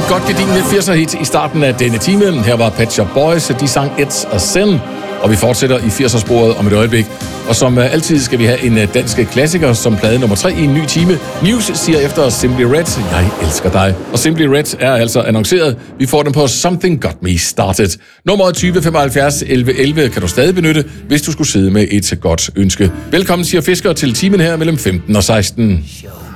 godt gedigne 80'er-hit i starten af denne time. Her var Pet Shop Boys, de sang It's a Sin, og vi fortsætter i 80'er-sporet om et øjeblik. Og som altid skal vi have en dansk klassiker som plade nummer 3 i en ny time. News siger efter Simply Red, jeg elsker dig. Og Simply Red er altså annonceret. Vi får den på Something Got Me Started. Nummeret 20 75 11 11 kan du stadig benytte, hvis du skulle sidde med et godt ønske. Velkommen, siger Fisker, til timen her mellem 15 og 16.